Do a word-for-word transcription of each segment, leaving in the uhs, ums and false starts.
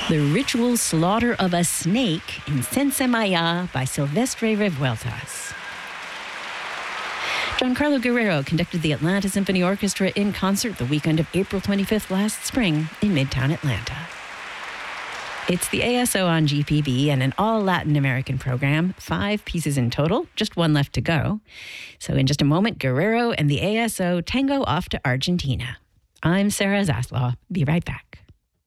The Ritual Slaughter of a Snake in Sense Maya by Silvestre Revueltas. Giancarlo Guerrero conducted the Atlanta Symphony Orchestra in concert the weekend of April twenty-fifth last spring in Midtown Atlanta. It's the A S O on G P B and an all-Latin American program, five pieces in total, just one left to go. So in just a moment, Guerrero and the A S O tango off to Argentina. I'm Sarah Zaslaw. Be right back.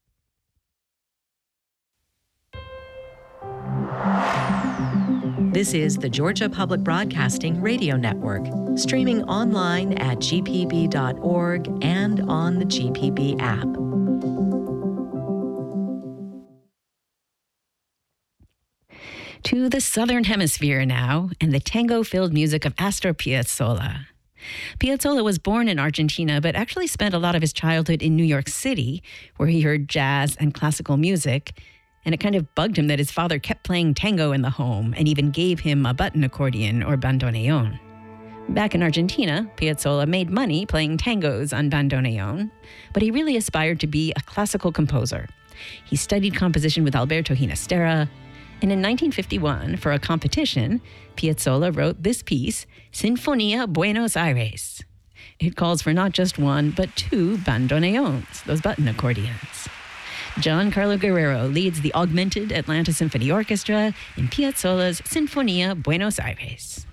This is the Georgia Public Broadcasting Radio Network, streaming online at g p b dot org and on the G P B app. To the Southern Hemisphere now, and the tango-filled music of Astor Piazzolla. Piazzolla was born in Argentina, but actually spent a lot of his childhood in New York City, where he heard jazz and classical music, and it kind of bugged him that his father kept playing tango in the home and even gave him a button accordion or bandoneon. Back in Argentina, Piazzolla made money playing tangos on bandoneon, but he really aspired to be a classical composer. He studied composition with Alberto Ginastera, and in nineteen fifty-one, for a competition, Piazzolla wrote this piece, Sinfonia Buenos Aires. It calls for not just one, but two bandoneons, those button accordions. Giancarlo Guerrero leads the augmented Atlanta Symphony Orchestra in Piazzolla's Sinfonia Buenos Aires.